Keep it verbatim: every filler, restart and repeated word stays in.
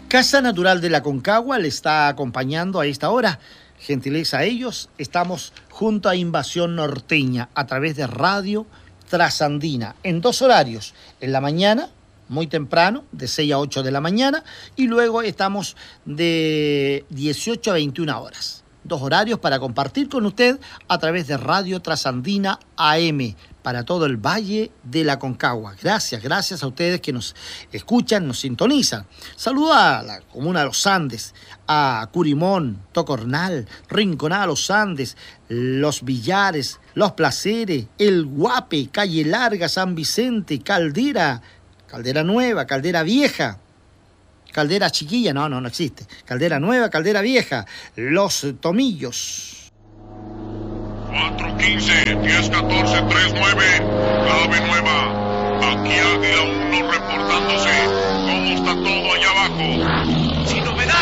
Casa Natural de la Concagua le está acompañando a esta hora. Gentileza a ellos, estamos junto a Invasión Norteña a través de Radio Trasandina en dos horarios, en la mañana, muy temprano, de seis a ocho de la mañana, y luego estamos de dieciocho a veintiuna horas. Dos horarios para compartir con usted a través de Radio Trasandina A M para todo el Valle de la Concagua. Gracias, gracias a ustedes que nos escuchan, nos sintonizan. Saludo a la comuna de Los Andes, a Curimón, Tocornal, Rinconada Los Andes, Los Villares, Los Placeres, El Guape, Calle Larga, San Vicente, Caldera, Caldera Nueva, Caldera Vieja, Caldera Chiquilla, no, no, no existe. Caldera Nueva, Caldera Vieja, Los Tomillos. cuatro quince, diez catorce, tres nueve, clave nueva. Aquí Águila uno reportándose. ¿Cómo está todo allá abajo? Sin novedad.